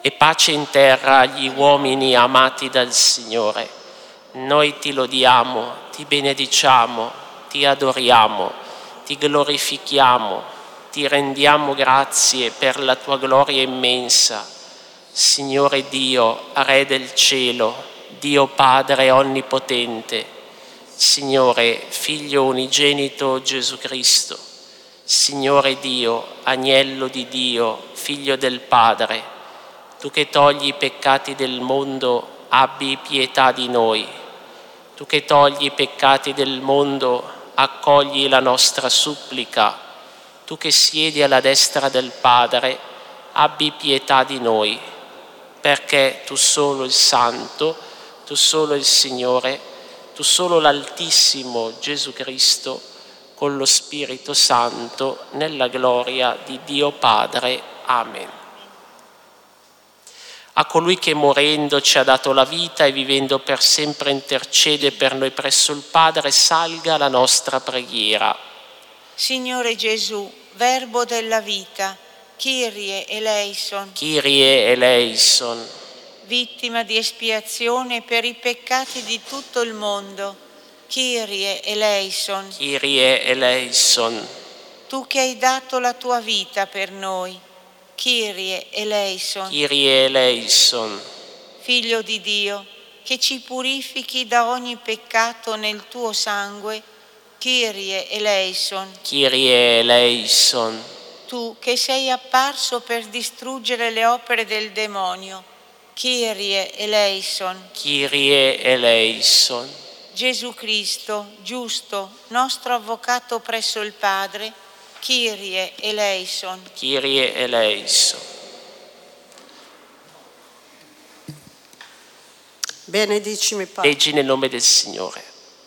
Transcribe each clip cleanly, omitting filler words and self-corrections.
e pace in terra agli uomini amati dal Signore. Noi ti lodiamo, ti benediciamo, ti adoriamo, ti glorifichiamo, ti rendiamo grazie per la tua gloria immensa. Signore Dio, Re del cielo, Dio Padre onnipotente, Signore, Figlio unigenito Gesù Cristo, Signore Dio, Agnello di Dio, Figlio del Padre, tu che togli i peccati del mondo, abbi pietà di noi. Tu che togli i peccati del mondo, accogli la nostra supplica. Tu che siedi alla destra del Padre, abbi pietà di noi, perché tu solo il Santo, tu solo il Signore, tu solo l'Altissimo Gesù Cristo, con lo Spirito Santo, nella gloria di Dio Padre. Amen. A colui che morendo ci ha dato la vita e vivendo per sempre intercede per noi presso il Padre, salga la nostra preghiera. Signore Gesù, Verbo della vita, Kyrie eleison. Kyrie eleison. Vittima di espiazione per i peccati di tutto il mondo, Kyrie eleison. Kyrie eleison. Tu che hai dato la tua vita per noi, Kyrie eleison. Kyrie eleison. Figlio di Dio, che ci purifichi da ogni peccato nel tuo sangue, Kyrie eleison. Kyrie eleison. Tu che sei apparso per distruggere le opere del demonio, Kyrie eleison. Kyrie eleison. Gesù Cristo, giusto, nostro avvocato presso il Padre, Kyrie eleison. Kyrie eleison. Benedicimi, Padre. Leggi nel nome del Signore.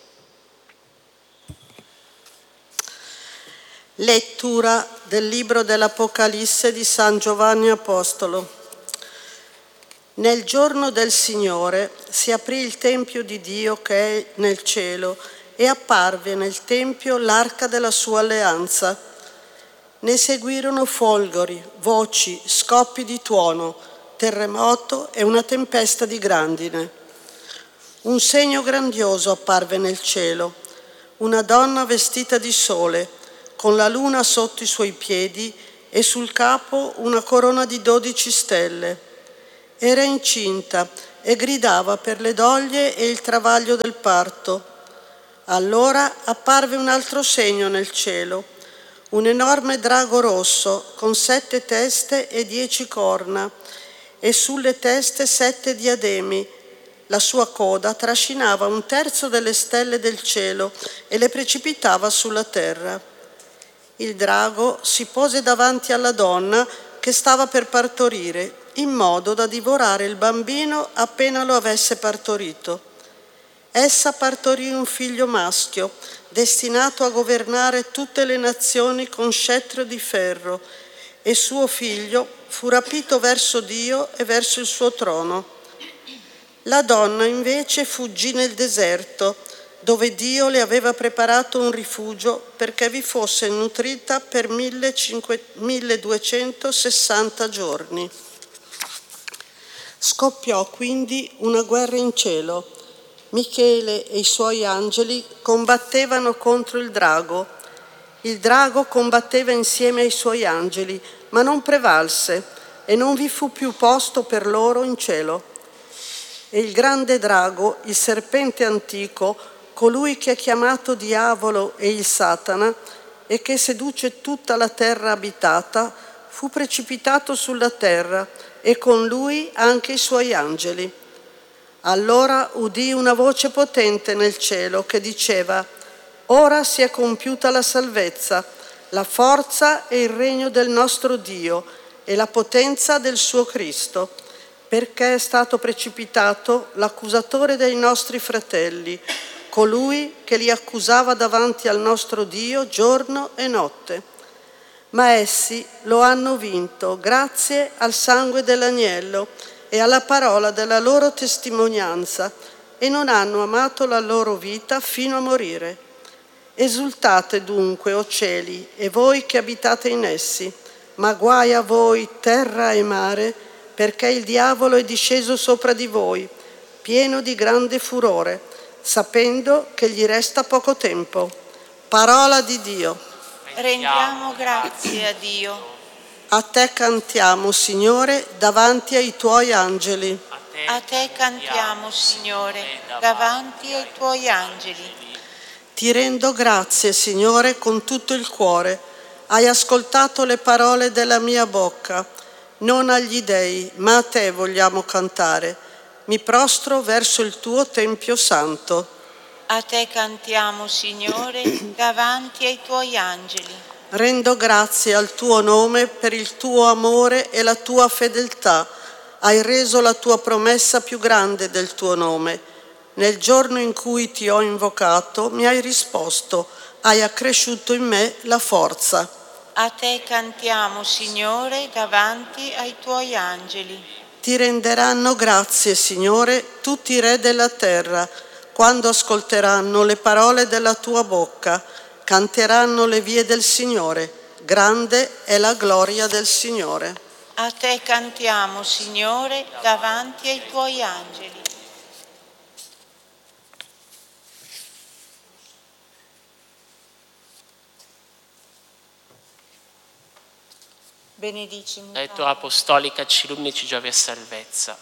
Lettura del libro dell'Apocalisse di San Giovanni Apostolo. Nel giorno del Signore si aprì il Tempio di Dio che è nel cielo e apparve nel Tempio l'arca della sua alleanza. Ne seguirono folgori, voci, scoppi di tuono, terremoto e una tempesta di grandine. Un segno grandioso apparve nel cielo, una donna vestita di sole, con la luna sotto i suoi piedi e sul capo una corona di 12 stelle. Era incinta e gridava per le doglie e il travaglio del parto. Allora apparve un altro segno nel cielo, un enorme drago rosso con 7 teste e 10 corna, e sulle teste 7 diademi. La sua coda trascinava 1/3 delle stelle del cielo e le precipitava sulla terra. Il drago si pose davanti alla donna che stava per partorire, in modo da divorare il bambino appena lo avesse partorito. Essa partorì un figlio maschio, destinato a governare tutte le nazioni con scettro di ferro, e suo figlio fu rapito verso Dio e verso il suo trono. La donna invece fuggì nel deserto, dove Dio le aveva preparato un rifugio perché vi fosse nutrita per 1260 giorni. Scoppiò quindi una guerra in cielo. Michele e i suoi angeli combattevano contro il drago. Il drago combatteva insieme ai suoi angeli, ma non prevalse e non vi fu più posto per loro in cielo. E il grande drago, il serpente antico, colui che è chiamato Diavolo e il Satana e che seduce tutta la terra abitata, fu precipitato sulla terra e con lui anche i suoi angeli. Allora udì una voce potente nel cielo che diceva: «Ora si è compiuta la salvezza, la forza e il regno del nostro Dio e la potenza del suo Cristo, perché è stato precipitato l'accusatore dei nostri fratelli, colui che li accusava davanti al nostro Dio giorno e notte. Ma essi lo hanno vinto grazie al sangue dell'agnello e alla parola della loro testimonianza, e non hanno amato la loro vita fino a morire. Esultate dunque, o cieli, e voi che abitate in essi, ma guai a voi, terra e mare, perché il diavolo è disceso sopra di voi, pieno di grande furore, sapendo che gli resta poco tempo. Parola di Dio. Rendiamo grazie a Dio. A te cantiamo, Signore, davanti ai tuoi angeli. A te cantiamo, Signore, davanti ai tuoi angeli. Ti rendo grazie, Signore, con tutto il cuore. Hai ascoltato le parole della mia bocca. Non agli dei, ma a te vogliamo cantare. Mi prostro verso il tuo Tempio Santo. A te cantiamo, Signore, davanti ai tuoi angeli. Rendo grazie al tuo nome per il tuo amore e la tua fedeltà. Hai reso la tua promessa più grande del tuo nome. Nel giorno in cui ti ho invocato, mi hai risposto. Hai accresciuto in me la forza. A te cantiamo, Signore, davanti ai tuoi angeli. Ti renderanno grazie, Signore, tutti i re della terra, quando ascolteranno le parole della tua bocca, canteranno le vie del Signore. Grande è la gloria del Signore. A te cantiamo, Signore, davanti ai tuoi angeli. Benedicimi. Lettura apostolica Cilum ci giove salvezza.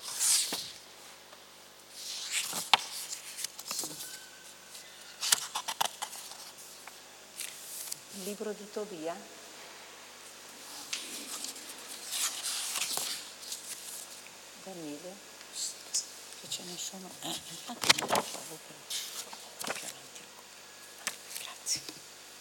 Il libro di Tobia. Daniele, che ce ne sono. Infatti non lo trovo però. Grazie.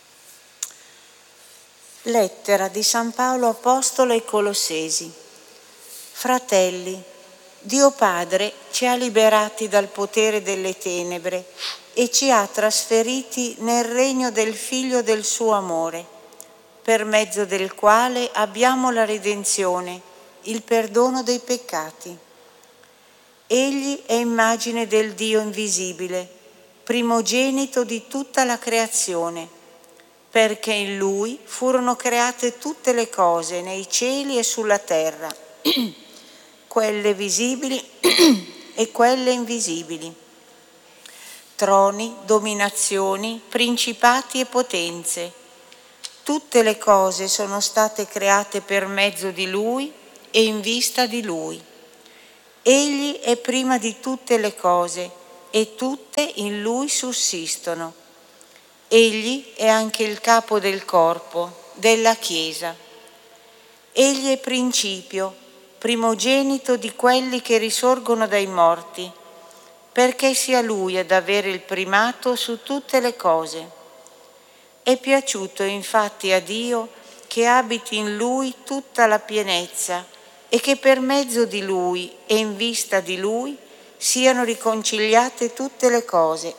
Lettera di San Paolo Apostolo ai Colossesi. Fratelli, Dio Padre ci ha liberati dal potere delle tenebre e ci ha trasferiti nel regno del Figlio del suo amore, per mezzo del quale abbiamo la redenzione, il perdono dei peccati. Egli è immagine del Dio invisibile, primogenito di tutta la creazione, perché in Lui furono create tutte le cose nei cieli e sulla terra, quelle visibili e quelle invisibili, troni, dominazioni, principati e potenze. Tutte le cose sono state create per mezzo di Lui e in vista di Lui. Egli è prima di tutte le cose e tutte in Lui sussistono. Egli è anche il capo del corpo, della Chiesa. Egli è principio, primogenito di quelli che risorgono dai morti, perché sia Lui ad avere il primato su tutte le cose. È piaciuto infatti a Dio che abiti in Lui tutta la pienezza e che per mezzo di Lui e in vista di Lui siano riconciliate tutte le cose,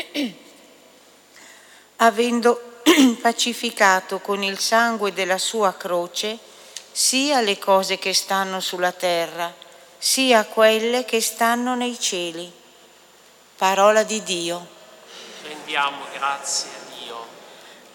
avendo pacificato con il sangue della sua croce sia le cose che stanno sulla terra, sia quelle che stanno nei cieli. Parola di Dio. Rendiamo grazie.